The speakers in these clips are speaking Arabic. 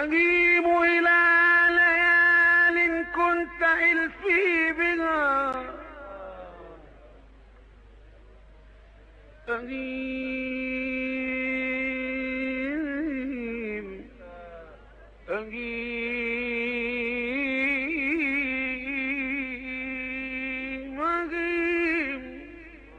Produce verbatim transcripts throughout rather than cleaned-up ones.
أجيب إلى ليال كنت إلفي بها، أجيب أجيب أجيب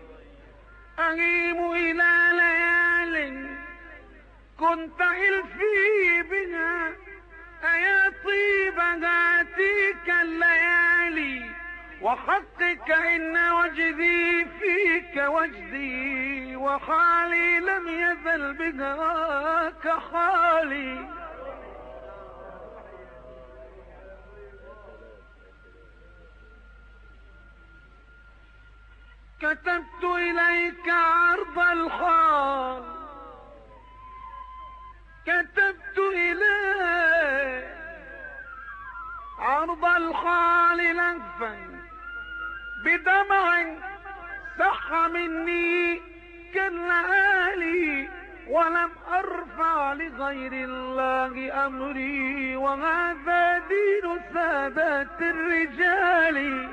أجيب إلى ليال كنت إلفي بها، أيا طيب هاتيك الليالي وحقك إن وجدي فيك وجدي، وحالي لم يزل بهاك حالي. كتبت إليك عرض الحال، كتبت إليك عرض الحال لهفا بدمع سح مني كاللآلي، ولم أرفع لغير الله أمري، وهذا دين سادات الرجال.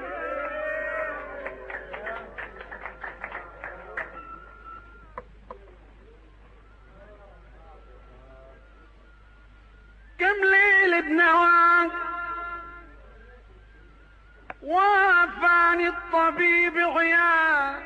كم ليل بنواك وافاني الطبيب عيان،